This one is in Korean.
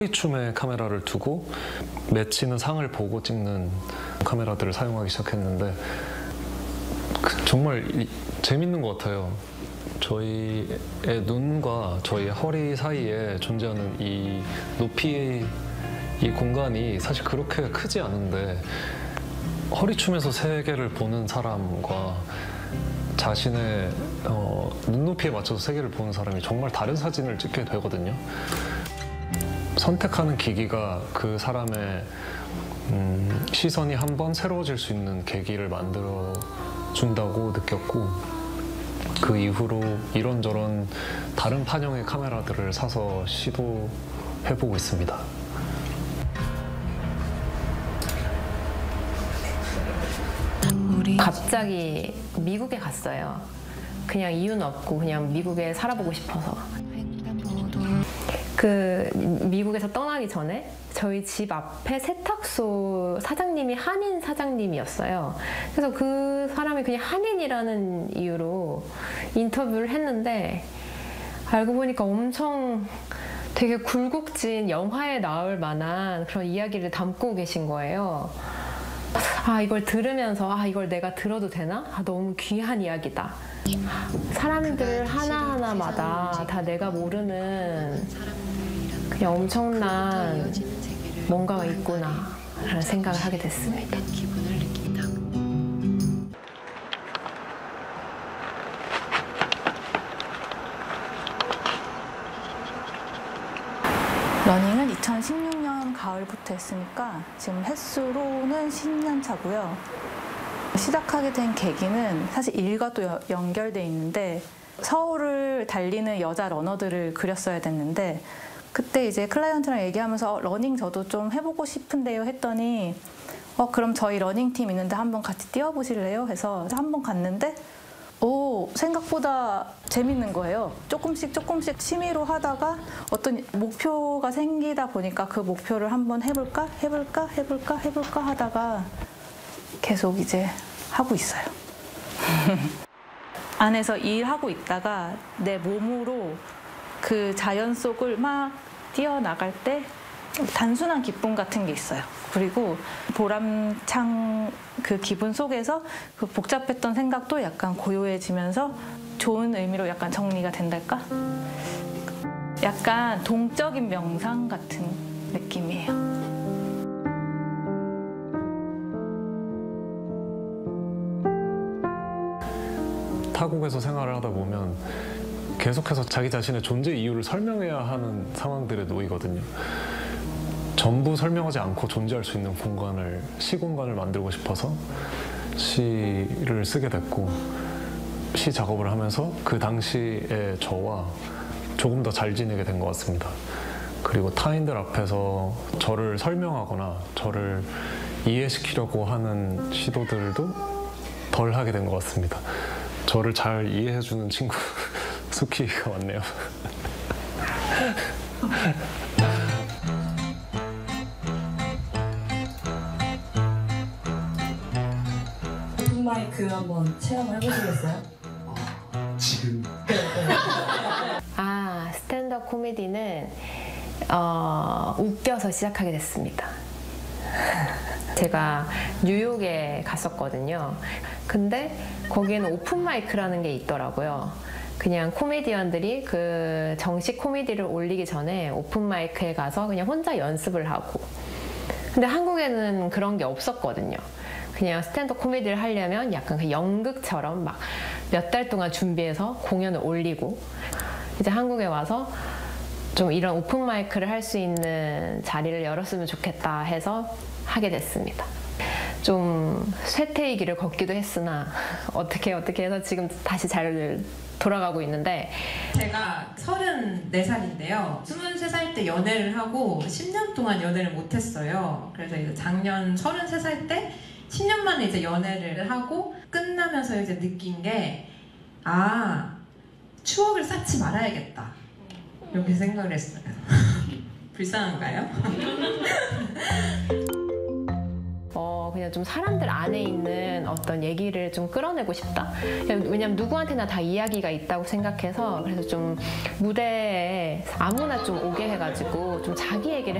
허리춤에 카메라를 두고 맺히는 상을 보고 찍는 카메라들을 사용하기 시작했는데 정말 재밌는 것 같아요. 저희의 눈과 저희 허리 사이에 존재하는 이 높이 이 공간이 사실 그렇게 크지 않은데 허리춤에서 세계를 보는 사람과 자신의 눈높이에 맞춰서 세계를 보는 사람이 정말 다른 사진을 찍게 되거든요. 선택하는 기기가 그 사람의 시선이 한번 새로워질 수 있는 계기를 만들어 준다고 느꼈고, 그 이후로 이런저런 다른 판형의 카메라들을 사서 시도해보고 있습니다. 갑자기 미국에 갔어요. 그냥 이유는 없고 그냥 미국에 살아보고 싶어서. 그 미국에서 떠나기 전에 저희 집 앞에 세탁소 사장님이 한인 사장님이었어요. 그래서 그 사람이 그냥 한인이라는 이유로 인터뷰를 했는데 알고 보니까 엄청 되게 굴곡진 영화에 나올 만한 그런 이야기를 담고 계신 거예요. 아, 이걸 들으면서 이걸 내가 들어도 되나? 너무 귀한 이야기다. 사람들 하나하나마다 다 내가 모르는 그냥 엄청난 뭔가가 있구나 라는 생각을 하게 됐습니다. 러닝은 2016년 가을부터 했으니까 지금 횟수로는 10년 차고요. 시작하게 된 계기는 사실 일과 또 연결돼 있는데, 서울을 달리는 여자 러너들을 그렸어야 됐는데 그때 이제 클라이언트랑 얘기하면서 러닝 저도 좀 해보고 싶은데요 했더니 그럼 저희 러닝팀 있는데 한번 같이 뛰어보실래요? 해서 한번 갔는데 생각보다 재밌는 거예요. 조금씩 취미로 하다가 어떤 목표가 생기다 보니까 그 목표를 한번 해볼까 하다가 계속 이제 하고 있어요. 안에서 일하고 있다가 내 몸으로 그 자연 속을 막 뛰어나갈 때 단순한 기쁨 같은 게 있어요. 그리고 보람찬 그 기분 속에서 그 복잡했던 생각도 약간 고요해지면서 좋은 의미로 약간 정리가 된달까? 약간 동적인 명상 같은 느낌이에요. 타국에서 생활을 하다 보면 계속해서 자기 자신의 존재 이유를 설명해야 하는 상황들에 놓이거든요. 전부 설명하지 않고 존재할 수 있는 공간을, 시공간을 만들고 싶어서 시를 쓰게 됐고, 시 작업을 하면서 그 당시의 저와 조금 더 잘 지내게 된 것 같습니다. 그리고 타인들 앞에서 저를 설명하거나 저를 이해시키려고 하는 시도들도 덜 하게 된 것 같습니다. 저를 잘 이해해주는 친구 수키가 왔네요. 마이크 한번 체험을 해보시겠어요? 지금? 스탠드업 코미디는 웃겨서 시작하게 됐습니다. 제가 뉴욕에 갔었거든요. 근데 거기에는 오픈 마이크라는 게 있더라고요. 그냥 코미디언들이 그 정식 코미디를 올리기 전에 오픈 마이크에 가서 그냥 혼자 연습을 하고, 근데 한국에는 그런 게 없었거든요. 그냥 스탠드업 코미디를 하려면 약간 그 연극처럼 막 몇 달 동안 준비해서 공연을 올리고, 이제 한국에 와서 좀 이런 오픈 마이크를 할 수 있는 자리를 열었으면 좋겠다 해서 하게 됐습니다. 좀 쇠퇴의 길을 걷기도 했으나 어떻게 해서 지금 다시 잘 돌아가고 있는데, 제가 34살인데요. 23살 때 연애를 하고 10년 동안 연애를 못했어요. 그래서 이제 작년 33살 때 10년 만에 이제 연애를 하고 끝나면서 이제 느낀 게, 추억을 쌓지 말아야겠다, 이렇게 생각을 했어요. 불쌍한가요? 그냥 좀 사람들 안에 있는 어떤 얘기를 좀 끌어내고 싶다. 왜냐면 누구한테나 다 이야기가 있다고 생각해서 그래서 좀 무대에 아무나 좀 오게 해가지고 좀 자기 얘기를